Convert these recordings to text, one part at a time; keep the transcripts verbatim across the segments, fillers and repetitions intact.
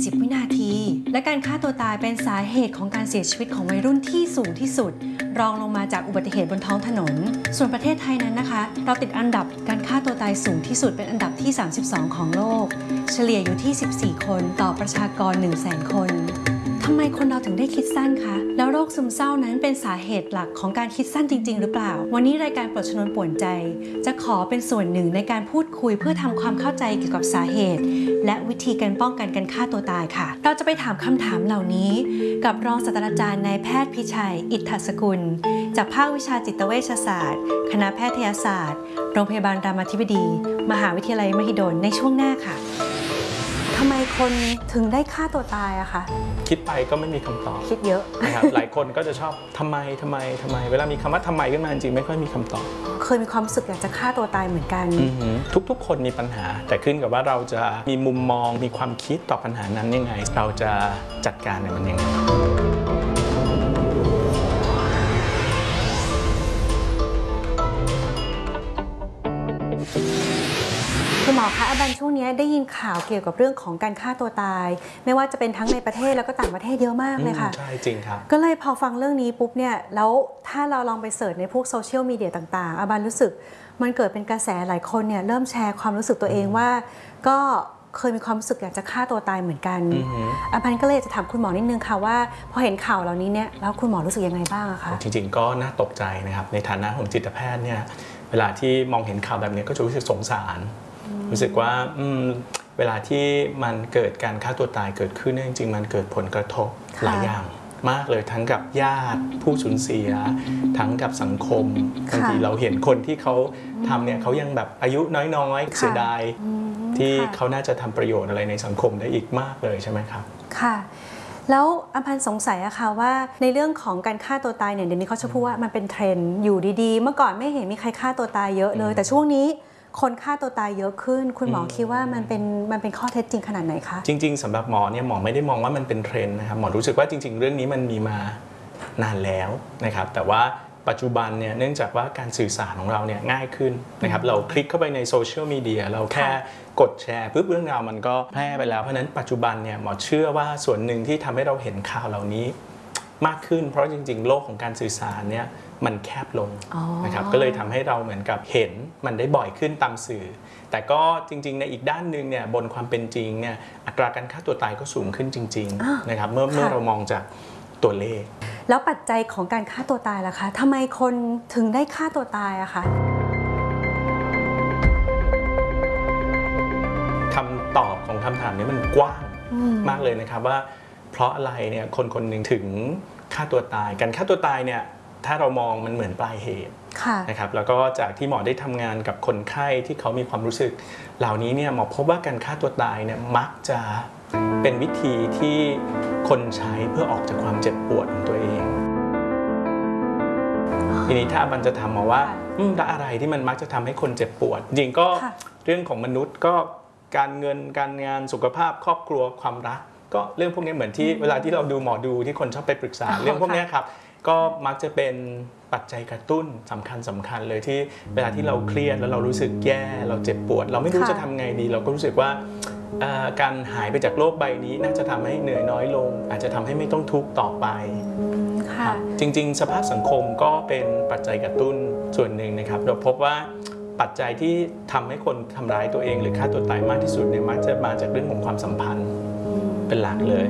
สิบ วินาทีและการฆ่าตัวตายเป็นสาเหตุของการเสียชีวิตของวัยรุ่นที่สูงที่สุดรองลงมาจากอุบัติเหตุบนท้องถนนส่วนประเทศไทยนั้นนะคะเราติดอันดับการฆ่าตัวตายสูงที่สุดเป็นอันดับที่สามสิบสองของโลกเฉลี่ยอยู่ที่สิบสี่คนต่อประชากร หนึ่งแสน คนทำไมคนเราถึงได้คิดสั้นคะแล้วโรคซึมเศร้านั้นเป็นสาเหตุหลักของการคิดสั้นจริงๆหรือเปล่าวันนี้รายการปลดชนวนป่วนใจจะขอเป็นส่วนหนึ่งในการพูดคุยเพื่อทำความเข้าใจเกี่ยวกับสาเหตุและวิธีการป้องกันการฆ่าตัวตายค่ะเราจะไปถามคำถามเหล่านี้กับรองศาสตราจารย์นายแพทย์พิชัยอิทธสกุลจากภาควิชาจิตเวชศาสตร์คณะแพทยศาสตร์โรงพยาบาลรามาธิบดีมหาวิทยาลัยมหิดลในช่วงหน้าค่ะทำไมคนถึงได้ฆ่าตัวตายอะคะคิดไปก็ไม่มีคำตอบคิดเยอะนะครับหลายคนก็จะชอบทำไมทำไมทำไมเวลามีคำว่าทำไมขึ้นมาจริงไม่ค่อยมีคำตอบเคยมีความรู้สึกอยากจะฆ่าตัวตายเหมือนกันทุกๆคนมีปัญหาแต่ขึ้นกับว่าเราจะมีมุมมองมีความคิดต่อปัญหานั้นยังไงเราจะจัดการมันยังไงคุณหมอคะอาบันช่วงนี้ได้ยินข่าวเกี่ยวกับเรื่องของการฆ่าตัวตายไม่ว่าจะเป็นทั้งในประเทศแล้วก็ต่างประเทศเยอะมากเลยค่ะใช่จริงครับก็เลยพอฟังเรื่องนี้ปุ๊บเนี่ยแล้วถ้าเราลองไปเสิร์ชในพวกโซเชียลมีเดียต่างๆอาบันรู้สึกมันเกิดเป็นกระแสหลายคนเนี่ยเริ่มแชร์ความรู้สึกตัวเองว่าก็เคยมีความรู้สึกอยากจะฆ่าตัวตายเหมือนกันอาบันก็เลยจะถามคุณหมอนิดนึงค่ะว่าพอเห็นข่าวเหล่านี้เนี่ยแล้วคุณหมอรู้สึกยังไงบ้างคะจริงๆก็น่าตกใจนะครับในฐานะของจิตแพทย์เนี่ยเวลาที่มองเห็นข่าวแบบนี้ก็จะรู้สึกสงสารรู้สึกว่าเวลาที่มันเกิดการฆ่าตัวตายเกิดขึ้นจริงๆมันเกิดผลกระทบหลายอย่างมากเลยทั้งกับญาติผู้สูญเสียทั้งกับสังคมบางทีเราเห็นคนที่เขาทำเนี่ยเขายังแบบอายุน้อยๆเสียดายที่เขาน่าจะทำประโยชน์อะไรในสังคมได้อีกมากเลยใช่ไหมครับค่ะแล้วอภันสงสัยอะค่ะว่าในเรื่องของการฆ่าตัวตายเนี่ยเดี๋ยวนี้เขาจะพูดว่ามันเป็นเทรนด์อยู่ดีๆเมื่อก่อนไม่เห็นมีใครฆ่าตัวตายเยอะเลยแต่ช่วงนี้คนฆ่าตัวตายเยอะขึ้นคุณหมอคิดว่ามันเป็นมันเป็นข้อเท็จจริงขนาดไหนคะจริงๆสำหรับหมอเนี่ยหมอไม่ได้มองว่ามันเป็นเทรนด์นะครับหมอรู้สึกว่าจริงๆเรื่องนี้มันมีมานานแล้วนะครับแต่ว่าปัจจุบันเนี่ยเนื่องจากว่าการสื่อสารของเราเนี่ยง่ายขึ้นนะครับเราคลิกเข้าไปในโซเชียลมีเดียเราแค่กดแชร์ปุ๊บเรื่องราวมันก็แพร่ไปแล้วเพราะนั้นปัจจุบันเนี่ยหมอเชื่อว่าส่วนหนึ่งที่ทำให้เราเห็นข่าวเหล่านี้มากขึ้นเพราะจริงๆโลกของการสื่อสารเนี่ยมันแคบลงนะครับก็เลยทำให้เราเหมือนกับเห็นมันได้บ่อยขึ้นตามสื่อแต่ก็จริงๆในอีกด้านหนึ่งเนี่ยบนความเป็นจริงเนี่ยอัตราการฆ่าตัวตายก็สูงขึ้นจริงๆนะครับเมื่อเมื่อเรามองจากตัวเลขแล้วปัจจัยของการฆ่าตัวตายล่ะคะทำไมคนถึงได้ฆ่าตัวตายอะคะคำตอบของคำถามนี้มันกว้างมากเลยนะครับว่าเพราะอะไรเนี่ยคนคนหนึ่งถึงฆ่าตัวตายการฆ่าตัวตายเนี่ยถ้าเรามองมันเหมือนปลายเหตุนะครับแล้วก็จากที่หมอได้ทำงานกับคนไข้ที่เขามีความรู้สึกเหล่านี้เนี่ยหมอพบว่าการฆ่าตัวตายเนี่ยมักจะเป็นวิธีที่คนใช้เพื่อออกจากความเจ็บปวดของตัวเองทีนี้ถ้าบันจะถามหมอว่าอะไรที่มันมักจะทำให้คนเจ็บปวดจริงก็เรื่องของมนุษย์ก็การเงินการงานสุขภาพครอบครัวความรักก็เรื่องพวกนี้เหมือนที่เวลาที่เราดูหมอดูที่คนชอบไปปรึกษาเรื่องพวกนี้ครับก็มักจะเป็นปัจจัยกระตุ้นสำคัญสำคัญเลยที่เวลาที่เราเครียดแล้วเรารู้สึกแย่เราเจ็บปวดเราไม่รู้จะทำไงดีเราก็รู้สึกว่าการหายไปจากโลกใบนี้น่าจะทำให้เหนื่อยน้อยลงอาจจะทำให้ไม่ต้องทุกข์ต่อไปจริงๆสภาพสังคมก็เป็นปัจจัยกระตุ้นส่วนหนึ่งนะครับเราพบว่าปัจจัยที่ทำให้คนทำร้ายตัวเองหรือฆ่าตัวตายมากที่สุดเนี่ยมักจะมาจากเรื่องของความสัมพันธ์เป็นหลักเลย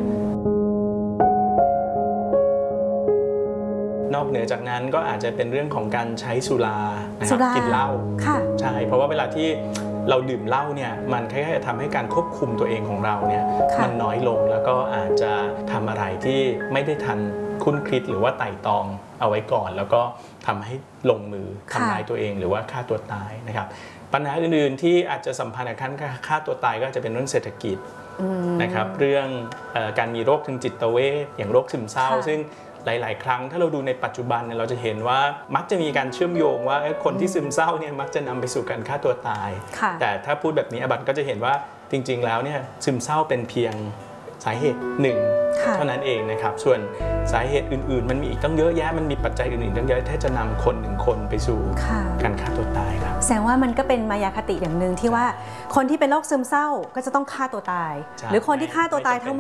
นอกเหนือจากนั้นก็อาจจะเป็นเรื่องของการใช้สุรานะครับกินเหล้าใช่เพราะว่าเวลาที่เราดื่มเหล้าเนี่ยมันคล้ายๆจะทำให้การควบคุมตัวเองของเราเนี่ยมันน้อยลงแล้วก็อาจจะทำอะไรที่ไม่ได้ทันคุ้นคิดหรือว่าไต่ตองเอาไว้ก่อนแล้วก็ทำให้ลงมือทำร้ายตัวเองหรือว่าฆ่าตัวตายนะครับปัญหาอื่นๆที่อาจจะสัมพันธ์กับการฆ่าตัวตายก็จะเป็นเรื่องเศรษฐกิจนะครับเรื่องการมีโรคทางจิตเวชอย่างโรคซึมเศร้าซึ่งหลายๆครั้งถ้าเราดูในปัจจุบันเนี่ยเราจะเห็นว่ามักจะมีการเชื่อมโยงว่าคนที่ซึมเศร้าเนี่ยมักจะนำไปสู่การฆ่าตัวตายแต่ถ้าพูดแบบนี้อบันก็จะเห็นว่าจริงๆแล้วเนี่ยซึมเศร้าเป็นเพียงสาเหตุหนึ่งเท่านั้นเองนะครับส่วนสาเหตุอื่นๆมันมีอีกตั้งเยอะแยะมันมีปัจจัยอื่นๆตั้งเยอะที่จะนำคนหนึ่งคนไปสู่การฆ่าตัวตายครับแสดงว่ามันก็เป็นมายาคติอย่างหนึ่งที่ว่าคนที่เป็นโรคซึมเศร้าก็จะต้องฆ่าตัวตายหรือคนที่ฆ่าตัวตายทั้งหมด